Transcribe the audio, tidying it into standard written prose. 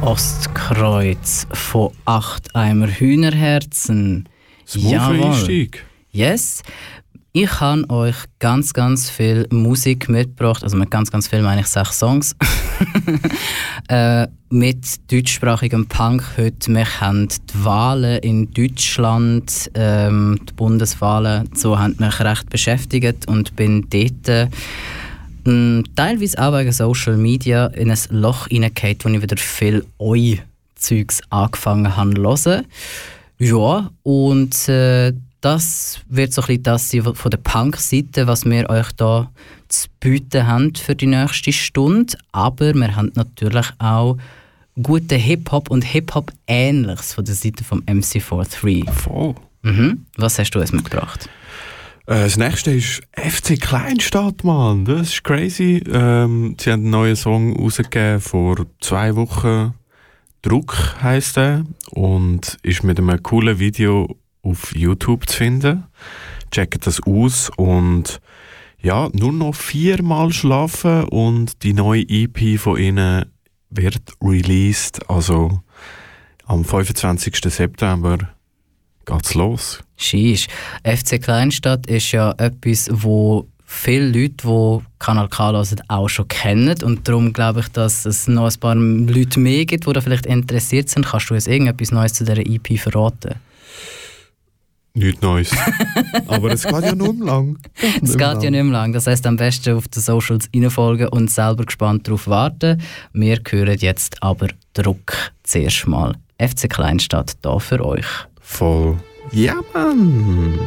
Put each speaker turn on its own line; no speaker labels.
Ostkreuz von 8 Eimer Hühnerherzen.
Jawohl.
Yes. Ich habe euch ganz, ganz viel Musik mitgebracht. Also mit ganz, ganz viel meine ich 6 Songs. Mit deutschsprachigem Punk heute. Wir haben die Wahlen in Deutschland, die Bundeswahlen, so haben mich recht beschäftigt und bin dort teilweise auch wegen Social Media in ein Loch hineingefallen, wo ich wieder viel Zeugs angefangen habe zu hören. Ja, und das wird so ein bisschen das sein von der Punk-Seite, was wir euch da zu bieten haben für die nächste Stunde. Aber wir haben natürlich auch guten Hip-Hop und Hip-Hop-Ähnliches von der Seite vom MC43.
Voll.
Was hast du uns mitgebracht?
Das nächste ist FC Kleinstadt, Mann. Das ist crazy. Sie haben einen neuen Song rausgegeben vor 2 Wochen. Druck heisst er und ist mit einem coolen Video auf YouTube zu finden. Checkt das aus und ja, nur noch 4-mal schlafen und die neue EP von ihnen wird released. Also am 25. September geht's los.
Sheesh. FC Kleinstadt ist ja etwas, wo viele Leute, die Kanal K hören, auch schon kennen. Und darum glaube ich, dass es noch ein paar Leute mehr gibt, die da vielleicht interessiert sind. Kannst du uns irgendetwas Neues zu dieser EP verraten?
Nichts Neues. Aber es geht ja nicht mehr lang.
Es geht ja nicht mehr lang. Das heisst, am besten auf den Socials reinfolgen und selber gespannt darauf warten. Wir hören jetzt aber Druck zuerst mal. FC Kleinstadt da für euch.
Voll. Ja, Mann.